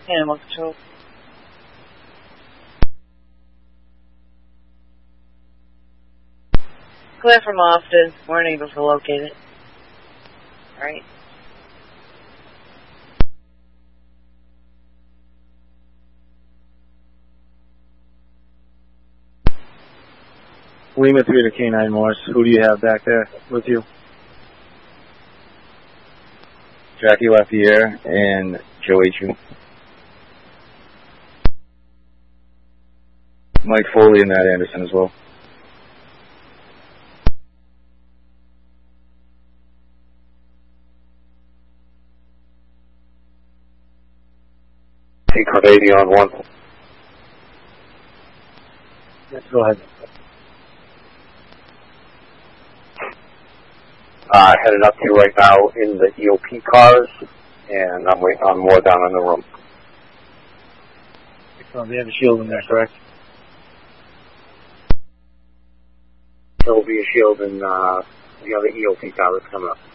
Animal control. Clear from Austin. We're unable to locate it. Alright. Lima 3 to K9 Morse. Who do you have back there with you? Jackie Lafayette and Joe H. Mike Foley and Matt Anderson as well. Hey, Carvady on 1. Yes, go ahead. Headed up to you right now in the EOP cars, and I'm waiting on more down in the room. They have a shield in there, correct? There will be a shield in the other EOP car that's coming up.